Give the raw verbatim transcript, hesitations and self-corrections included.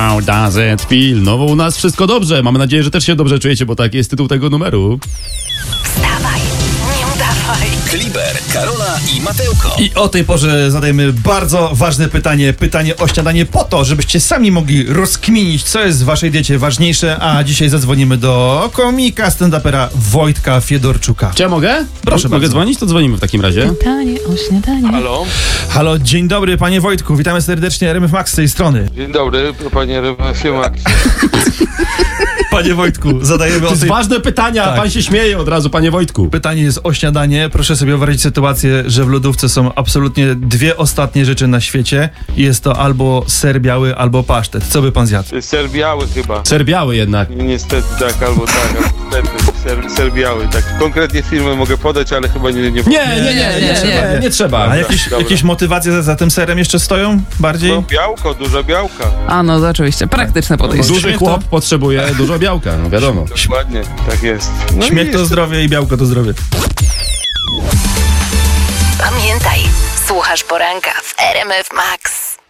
How does it feel? No bo u nas wszystko dobrze. Mamy nadzieję, że też się dobrze czujecie, bo taki jest tytuł tego numeru. Wstawaj, nie udawaj. Kliber, Karola i Mateuko. I o tej porze zadajemy bardzo ważne pytanie. Pytanie o śniadanie po to, żebyście sami mogli rozkminić, co jest w waszej diecie ważniejsze. A dzisiaj zadzwonimy do komika, stand-upera Wojtka Fiedorczuka. Czy ja mogę? Proszę Mogę bardzo. dzwonić? To dzwonimy w takim razie. Pytanie o śniadanie. Halo? Halo, dzień dobry panie Wojtku, witamy serdecznie, R M F Max z tej strony. Dzień dobry, panie R M F Max. Panie Wojtku, zadajemy To o jest tej... ważne pytania, Tak. pan się śmieje od razu, panie Wojtku. Pytanie jest o śniadanie. Proszę sobie wyobrazić sytuację, że w lodówce są absolutnie dwie ostatnie rzeczy na świecie. Jest to albo ser biały, albo pasztet. Co by pan zjadł? Ser biały chyba. Ser biały jednak. Niestety tak, albo tak, albo niestety. Ser, ser biały, tak. Konkretnie firmę mogę podać, ale chyba nie... Nie, Nie, nie, nie, nie, nie, nie, trzeba, nie. nie trzeba. A jakieś, dobra. jakieś motywacje za, za tym serem jeszcze stoją? Bardziej? No białko, dużo białka. A no, oczywiście, praktyczne podejście. Duży chłop potrzebuje dużo białka, no wiadomo. Dokładnie, tak jest. No Śmiech i to jeszcze- zdrowie i białko to zdrowie. Pamiętaj, słuchasz poranka w R M F Max.